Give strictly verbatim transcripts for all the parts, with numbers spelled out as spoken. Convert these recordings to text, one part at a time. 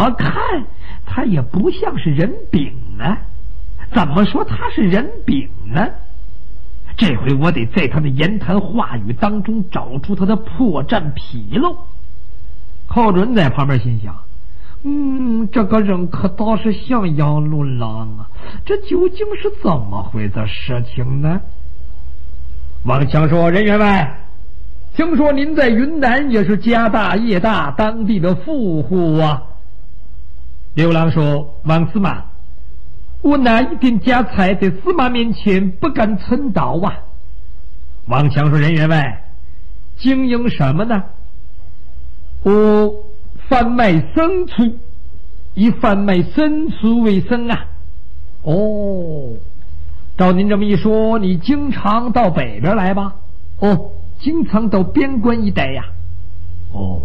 么看他也不像是人饼啊，怎么说他是人饼呢？这回我得在他的言谈话语当中找出他的破绽纰漏。寇准在旁边心想，嗯，这个人可倒是像杨六郎啊，这究竟是怎么回事事情呢？王强说，任员外，听说您在云南也是家大业大，当地的富户啊。刘郎说，王司马，我拿一点家财在司马面前不敢称道啊。王强说，任员外，经营什么呢？我贩卖牲畜，以贩卖牲畜为生啊。哦，照您这么一说，你经常到北边来吧？哦，经常到边关一带呀。哦，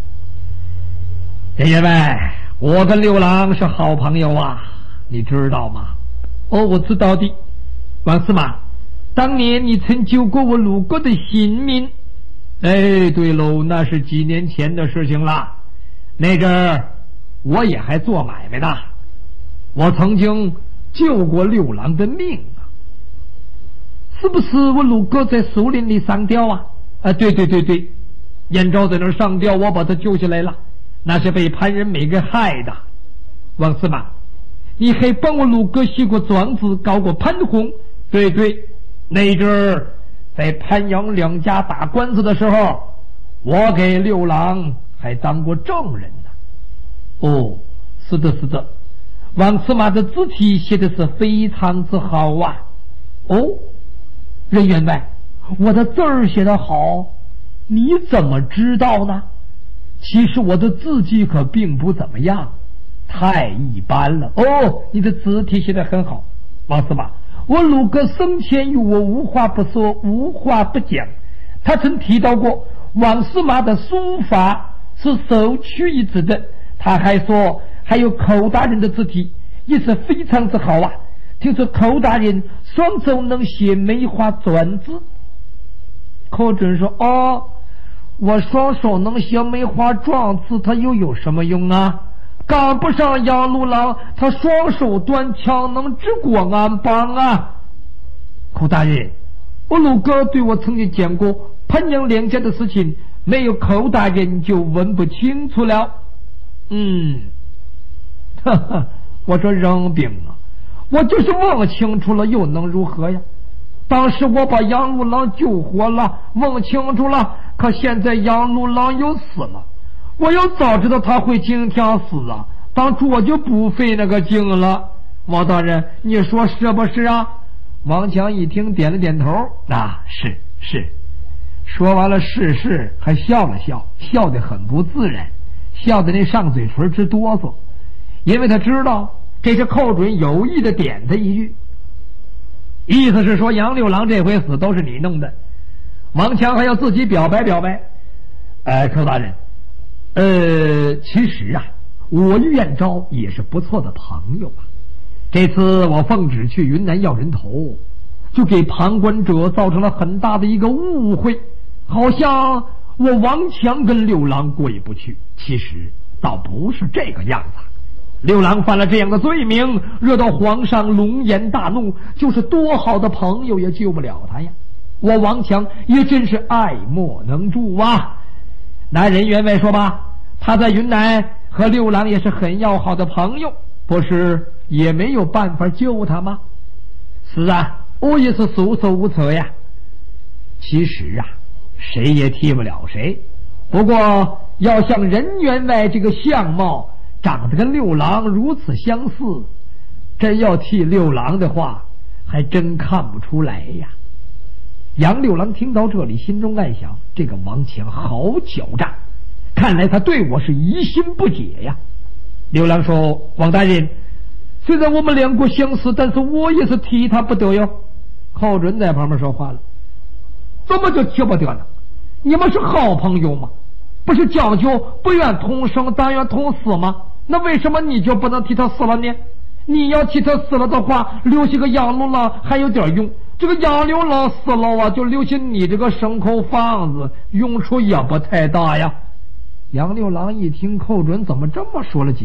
任员外，我跟六郎是好朋友啊，你知道吗？哦，我知道的。王司马，当年你曾救过我鲁国的性命。哎，对喽，那是几年前的事情了。那阵儿我也还做买卖呢，我曾经救过六郎的命啊。是不是我鲁哥在树林里上吊啊？啊，对对对对，燕昭在那儿上吊，我把他救下来了，那是被潘仁美给害的。王司马，你还帮我鲁哥写过状子，告过潘洪？对对，那阵儿在潘阳两家打官司的时候，我给六郎还当过证人呢。哦，是的是的，王司马的字体写的是非常之好啊。哦，任员外，我的字儿写得好，你怎么知道呢？其实我的字迹可并不怎么样，太一般了。哦，你的字体写得很好。王司马，我鲁哥生前与我无话不说，无话不讲，他曾提到过王司马的书法是首屈一指的，他还说还有寇大人的字体也是非常之好啊，听说寇大人双手能写梅花篆字。寇准说，哦，我双手能写梅花篆字，他又有什么用啊？赶不上杨六郎，他双手端枪能治过安邦啊。寇大人，我鲁哥对我曾经讲过潘阳两家的事情，没有寇大人就问不清楚了。嗯，哈哈，我说扔兵啊，我就是问清楚了又能如何呀？当时我把杨六郎救活了，问清楚了，可现在杨六郎又死了，我要早知道他会今天死啊，当初我就不费那个劲了。王大人，你说是不是啊？王强一听点了点头，啊，是是。说完了是是，还笑了笑，笑得很不自然，笑得那上嘴唇直哆嗦，因为他知道这是寇准有意的点他一句，意思是说杨六郎这回死都是你弄的。王强还要自己表白表白，呃，寇大人，呃，其实啊，我与燕昭也是不错的朋友啊。这次我奉旨去云南要人头，就给旁观者造成了很大的一个误会，好像我王强跟六郎过意不去，其实倒不是这个样子。六郎犯了这样的罪名，惹到皇上龙颜大怒，就是多好的朋友也救不了他呀。我王强也真是爱莫能助啊。拿任员外说吧，他在云南和六郎也是很要好的朋友，不是也没有办法救他吗？是啊，我也是束手无策呀。其实啊，谁也替不了谁，不过要像任员外这个相貌长得跟六郎如此相似，真要替六郎的话，还真看不出来呀。杨六郎听到这里，心中暗想，这个王强好狡诈，看来他对我是疑心不解呀。六郎说，王大人，虽然我们两国相似，但是我也是替他不得哟。寇准在旁边说话了，怎么就替不得呢？你们是好朋友吗？不是讲究不愿同生但愿同死吗？那为什么你就不能替他死了呢？你要替他死了的话，留下个杨六郎还有点用，这个杨六郎死了啊，就留下你这个牲口房子，用处也不太大呀。杨六郎一听寇准怎么这么说了几